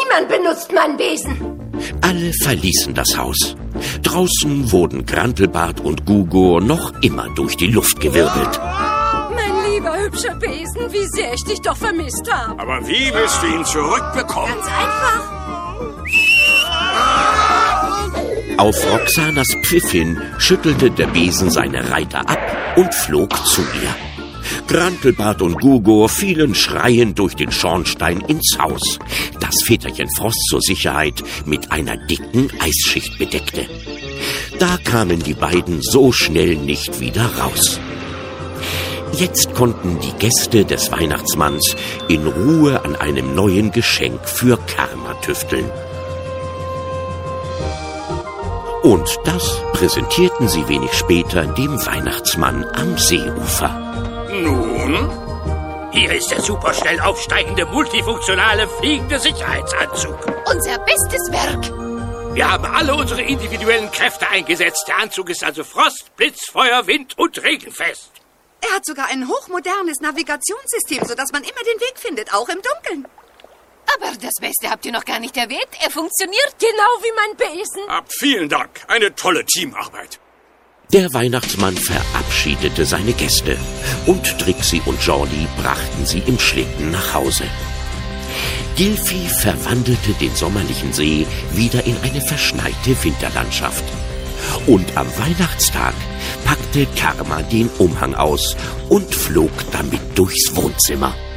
Niemand benutzt meinen Besen. Alle verließen das Haus. Draußen wurden Grantelbart und Gugor noch immer durch die Luft gewirbelt. Mein lieber hübscher Besen, wie sehr ich dich doch vermisst habe. Aber wie willst du ihn zurückbekommen? Ganz einfach. Auf Roxanas Pfiff hin schüttelte der Besen seine Reiter ab und flog zu ihr. Grantelbart und Gugor fielen schreiend durch den Schornstein ins Haus, das Väterchen Frost zur Sicherheit mit einer dicken Eisschicht bedeckte. Da kamen die beiden so schnell nicht wieder raus. Jetzt konnten die Gäste des Weihnachtsmanns in Ruhe an einem neuen Geschenk für Karma tüfteln. Und das präsentierten sie wenig später dem Weihnachtsmann am Seeufer. Nun, hier ist der superschnell aufsteigende, multifunktionale, fliegende Sicherheitsanzug. Unser bestes Werk. Wir haben alle unsere individuellen Kräfte eingesetzt. Der Anzug ist also Frost, Blitz, Feuer, Wind und regenfest. Er hat sogar ein hochmodernes Navigationssystem, sodass man immer den Weg findet, auch im Dunkeln. Aber das Beste habt ihr noch gar nicht erwähnt. Er funktioniert. Genau wie mein Besen. Vielen Dank. Eine tolle Teamarbeit. Der Weihnachtsmann verabschiedete seine Gäste und Trixie und Jordi brachten sie im Schlitten nach Hause. Gilfi verwandelte den sommerlichen See wieder in eine verschneite Winterlandschaft. Und am Weihnachtstag packte Karma den Umhang aus und flog damit durchs Wohnzimmer.